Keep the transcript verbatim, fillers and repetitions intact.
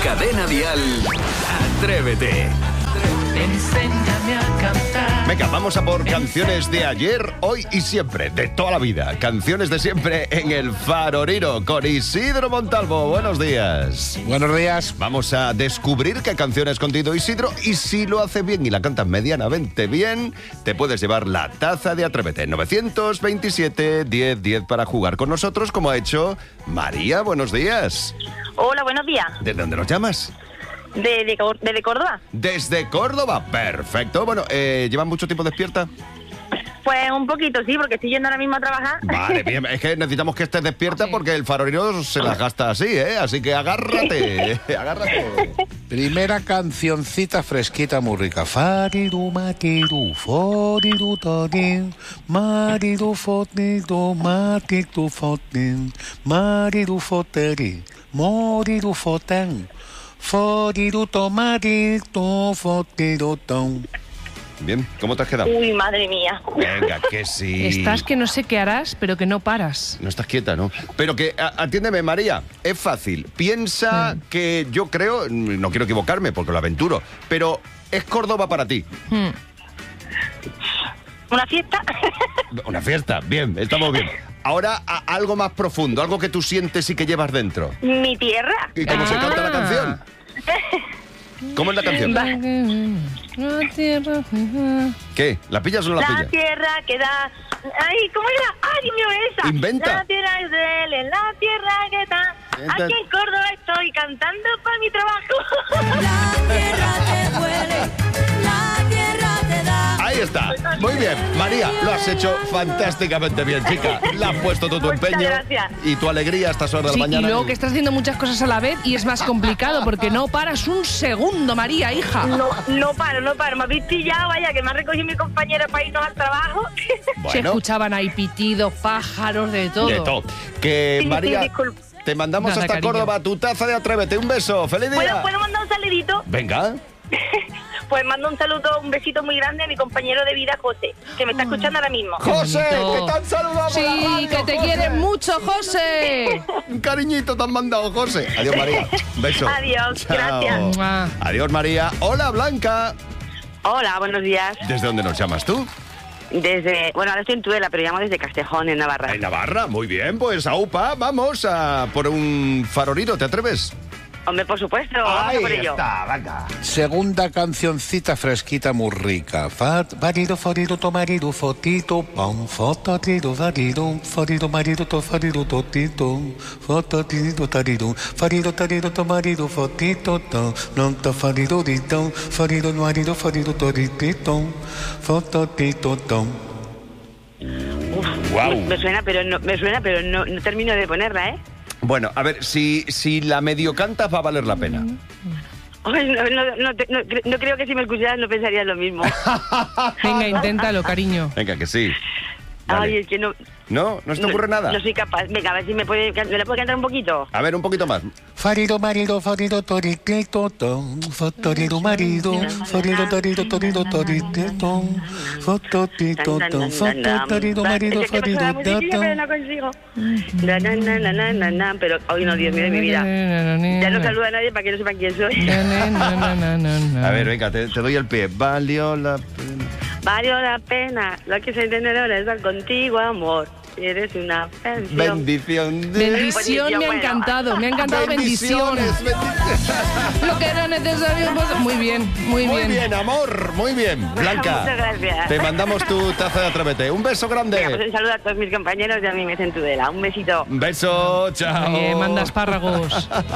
Cadena Dial, Atrévete. Enséñame a cantar. Venga, vamos a por canciones de ayer, hoy y siempre, de toda la vida. Canciones de siempre en el Faroriro con Isidro Montalvo. Buenos días. Buenos días. Vamos a descubrir qué canciones contigo Isidro, y si lo hace bien y la cantas medianamente bien, te puedes llevar la taza de Atrévete. nueve veintisiete, diez, diez para jugar con nosotros, como ha hecho María. Buenos días. Hola, buenos días. ¿De dónde nos llamas? De, de, de, de Córdoba. Desde Córdoba, perfecto. Bueno, eh, ¿llevan mucho tiempo despierta? Pues un poquito, sí, porque estoy yendo ahora mismo a trabajar. Vale, bien, es que necesitamos que estés despierta porque el farolero se las gasta así, ¿eh? Así que agárrate, agárrate. Primera cancioncita fresquita muy rica. Fariru, matiru, foriru, torin, mariru, fotiru, matiru, fotin, mariru, foteri, moriru, foten, foriru, tomariru, fotiru, ton. Bien, ¿cómo te has quedado? Uy, madre mía. Venga, que sí. Estás que no sé qué harás, pero que no paras. No estás quieta, ¿no? Pero que, a- atiéndeme, María, es fácil. Piensa Mm. que yo creo, no quiero equivocarme porque lo aventuro, pero es Córdoba para ti. Hmm. ¿Una fiesta? Una fiesta, bien, estamos bien. Ahora a- algo más profundo, algo que tú sientes y que llevas dentro. Mi tierra. ¿Y cómo se Ah. canta la canción? ¿Cómo es la canción? La tierra. ¿Qué? ¿La pillas o no la La pillas? tierra que da... Ay, ¿cómo era? Ay, Dios mío, esa. Inventa. La tierra es de él, la tierra que da... Inventa. Aquí en Córdoba estoy cantando para mi trabajo. La tierra te huele, la tierra te da. Ahí está. Muy bien. María, lo has hecho fantásticamente bien, chica. Le has puesto todo tu Muchas empeño gracias. y tu alegría a estas horas de Sí, la y mañana. luego que estás haciendo muchas cosas a la vez y es más complicado porque no paras un segundo, María, hija. No, no paro, no paro. Me habéis pillado, vaya, que me ha recogido mi compañero para irnos al trabajo. Se Bueno, escuchaban ahí pitidos, pájaros, de todo. de todo. Que Sí, sí, María, disculpa. te mandamos Nada, hasta cariño. Córdoba tu taza de Atrévete. Un beso. ¡Feliz día! ¿Puedo, ¿Puedo mandar un saludito? Venga. Pues mando un saludo, un besito muy grande a mi compañero de vida, José, que me está escuchando ahora mismo. José, bonito. que te han saludado por la Sí, radio, que te José. quieren mucho, José. Un cariñito te han mandado, José. Adiós, María. Beso. Adiós, Chao. gracias. Mua. Adiós, María. Hola, Blanca. Hola, buenos días. ¿Desde dónde nos llamas tú? Desde, bueno, ahora estoy en Tudela, pero llamo desde Castejón, en Navarra. En Navarra. Muy bien, pues aupa, vamos a por un faroliro. ¿Te atreves? Hombre, por supuesto, vamos a por ello. está, venga. Segunda cancioncita fresquita muy rica. Fat, marido, forido, to marido, fotito, pam, fototiro, varido, forido, marido, to farido, totito, fototiro, tarido, farido, tarido, to marido, fotito, to, non to farido, dito, farido, marido, farido, toritito, fototito, tom. Guau. Me suena, pero no, me suena, pero no, no termino de ponerla, ¿eh? Bueno, a ver, si, si la medio cantas va a valer la pena. Ay, no, no, no, te- no, cre- no creo que si me escucharas no pensarías lo mismo. Venga, inténtalo, cariño. Venga, que sí. Dale. Ay, es que no... ¿No? ¿No se te ocurre no, nada? No soy capaz. Venga, a ver si me puede... ¿Me la puede cantar un poquito? A ver, un poquito más. Farido, marido, farido, toritito, tom, fotorido, marido, farido, tarido, torido, toritito, fototito, tom, fotorido, marido, Es que me suena farido, la musiquilla, pero no consigo. Na, na, na, na, na, na, na, pero, ay, no, Dios mío de mi vida. Ya no saluda a nadie para que no sepan quién soy. A ver, venga, te, te doy el pie. Valió la pena. Valió la pena, lo que se entiende ahora es dar contigo, amor. Eres una pensión. Bendición de... Bendición, me ha Bueno. encantado, me ha encantado bendición. Bendiciones, bendiciones. Lo que era necesario, pues, muy bien, muy Muy bien. bien, amor, muy bien. Blanca, Muchas gracias. te mandamos tu taza de Atrévete. Un beso Venga, pues grande. un saludo a todos mis compañeros y a mí me en Tudela. Un besito. Un beso, chao. Oye, manda espárragos.